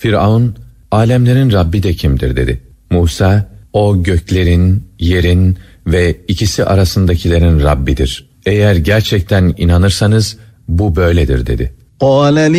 Firavun, alemlerin Rabbi de kimdir dedi. Musa, o göklerin, yerin ve ikisi arasındakilerin Rabbidir. Eğer gerçekten inanırsanız bu böyledir dedi. قال